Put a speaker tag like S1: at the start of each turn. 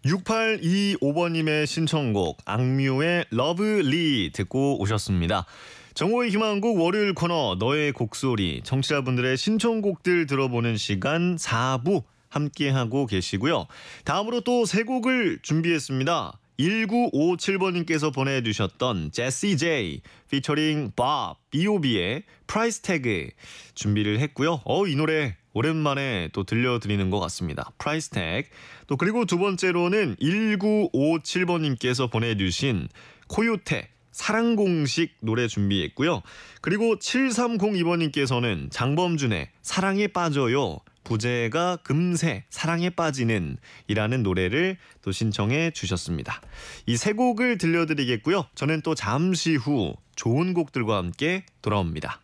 S1: 6825번님의 신청곡 악뮤의 러블리 듣고 오셨습니다. 정보의 희망곡 월요일 코너 너의 곡소리, 청취자분들의 신청곡들 들어보는 시간 4부 함께하고 계시고요. 다음으로 또 세 곡을 준비했습니다. 1957번님께서 보내주셨던 제시 제이 피처링 밥 B.O.B의 프라이스 태그 준비를 했고요. 이 노래 오랜만에 또 들려드리는 것 같습니다. 프라이스 태그. 또 그리고 두 번째로는 1957번님께서 보내주신 코요테 사랑공식 노래 준비했고요. 그리고 7302번님께서는 장범준의 사랑에 빠져요. 부제가 금세 사랑에 빠지는 이라는 노래를 또 신청해 주셨습니다. 이 세 곡을 들려드리겠고요. 저는 또 잠시 후 좋은 곡들과 함께 돌아옵니다.